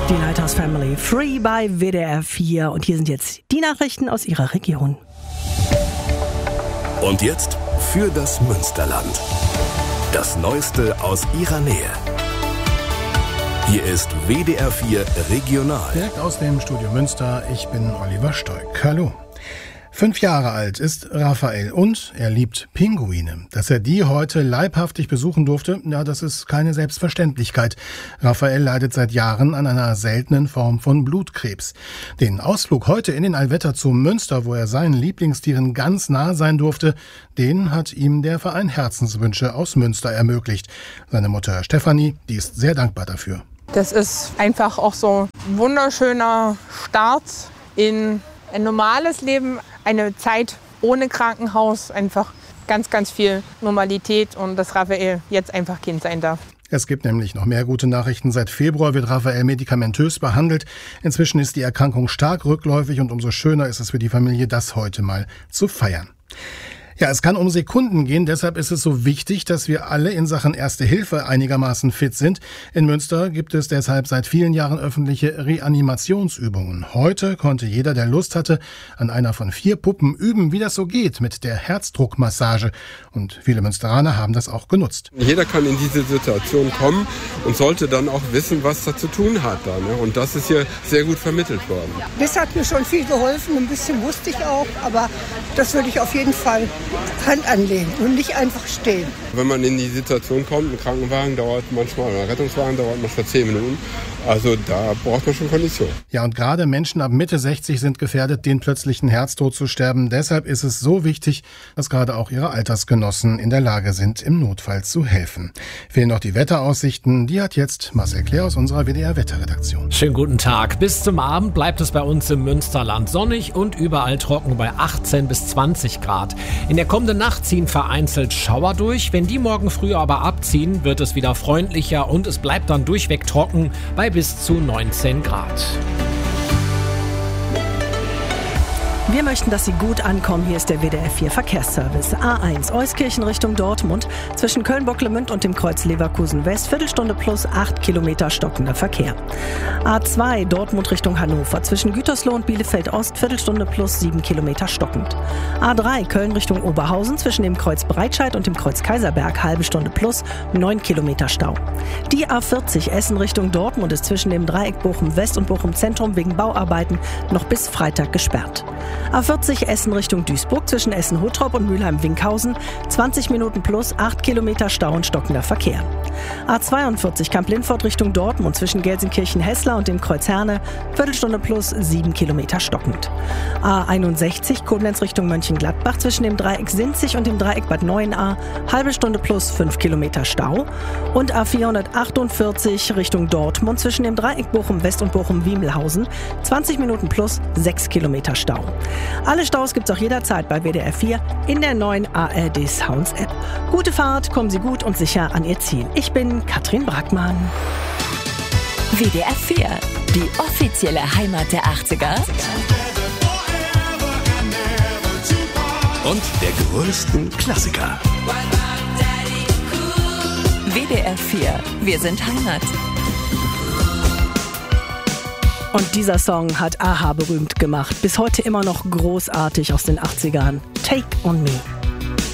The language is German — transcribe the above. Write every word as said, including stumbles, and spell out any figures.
Die Lighthouse Family, Free bei W D R vier. Und hier sind jetzt die Nachrichten aus ihrer Region. Und jetzt für das Münsterland. Das Neueste aus ihrer Nähe. Hier ist W D R vier Regional. Direkt aus dem Studio Münster, ich bin Oliver Stoick. Hallo. Fünf Jahre alt ist Raphael und er liebt Pinguine. Dass er die heute leibhaftig besuchen durfte, ja, das ist keine Selbstverständlichkeit. Raphael leidet seit Jahren an einer seltenen Form von Blutkrebs. Den Ausflug heute in den Allwetter zu Münster, wo er seinen Lieblingstieren ganz nah sein durfte, den hat ihm der Verein Herzenswünsche aus Münster ermöglicht. Seine Mutter Stefanie, die ist sehr dankbar dafür. Das ist einfach auch so ein wunderschöner Start in ein normales Leben, eine Zeit ohne Krankenhaus, einfach ganz, ganz viel Normalität und dass Raphael jetzt einfach Kind sein darf. Es gibt nämlich noch mehr gute Nachrichten. Seit Februar wird Raphael medikamentös behandelt. Inzwischen ist die Erkrankung stark rückläufig und umso schöner ist es für die Familie, das heute mal zu feiern. Ja, es kann um Sekunden gehen, deshalb ist es so wichtig, dass wir alle in Sachen Erste Hilfe einigermaßen fit sind. In Münster gibt es deshalb seit vielen Jahren öffentliche Reanimationsübungen. Heute konnte jeder, der Lust hatte, an einer von vier Puppen üben, wie das so geht mit der Herzdruckmassage. Und viele Münsteraner haben das auch genutzt. Jeder kann in diese Situation kommen und sollte dann auch wissen, was er zu tun hat. Da, ne? Und das ist hier sehr gut vermittelt worden. Das hat mir schon viel geholfen, ein bisschen wusste ich auch, aber das würde ich auf jeden Fall Hand anlegen und nicht einfach stehen. Wenn man in die Situation kommt, ein Krankenwagen dauert manchmal, ein Rettungswagen dauert manchmal zehn Minuten. Also da braucht man schon Kondition. Ja, und gerade Menschen ab Mitte sechzig sind gefährdet, den plötzlichen Herztod zu sterben. Deshalb ist es so wichtig, dass gerade auch ihre Altersgenossen in der Lage sind, im Notfall zu helfen. Fehlen noch die Wetteraussichten. Die hat jetzt Marcel Claire aus unserer W D R-Wetterredaktion. Schönen guten Tag. Bis zum Abend bleibt es bei uns im Münsterland sonnig und überall trocken bei achtzehn bis zwanzig Grad. In der kommenden Nacht ziehen vereinzelt Schauer durch. Wenn die morgen früh aber abziehen, wird es wieder freundlicher und es bleibt dann durchweg trocken bei bis zu neunzehn Grad. Wir möchten, dass Sie gut ankommen. Hier ist der W D R vier Verkehrsservice. A eins Euskirchen Richtung Dortmund. Zwischen Köln-Bocklemünd und dem Kreuz Leverkusen West. Viertelstunde plus acht Kilometer stockender Verkehr. A zwei Dortmund Richtung Hannover. Zwischen Gütersloh und Bielefeld Ost. Viertelstunde plus sieben Kilometer stockend. A drei Köln Richtung Oberhausen. Zwischen dem Kreuz Breitscheid und dem Kreuz Kaiserberg. Halbe Stunde plus neun Kilometer Stau. Die A vierzig Essen Richtung Dortmund ist zwischen dem Dreieck Bochum West und Bochum Zentrum wegen Bauarbeiten noch bis Freitag gesperrt. A vierzig Essen Richtung Duisburg zwischen Essen-Hottrop und Mülheim-Winkhausen. zwanzig Minuten plus acht Kilometer Stau und stockender Verkehr. A zweiundvierzig Kamp-Lindfort Richtung Dortmund zwischen Gelsenkirchen-Hessler und dem Kreuz Herne. Viertelstunde plus sieben Kilometer stockend. A einundsechzig Koblenz Richtung Mönchengladbach zwischen dem Dreieck Sinzig und dem Dreieck Bad Neuenahr. Halbe Stunde plus fünf Kilometer Stau. Und A vierhundertachtundvierzig Richtung Dortmund zwischen dem Dreieck Bochum West und Bochum-Wiemelhausen. zwanzig Minuten plus sechs Kilometer Stau. Alle Staus gibt's auch jederzeit bei W D R vier in der neuen A R D Sounds App. Gute Fahrt, kommen Sie gut und sicher an Ihr Ziel. Ich bin Katrin Brackmann. W D R vier, die offizielle Heimat der achtziger und der größten Klassiker. W D R vier, wir sind Heimat. Und dieser Song hat a-ha berühmt gemacht. Bis heute immer noch großartig aus den achtzigern. Take on Me.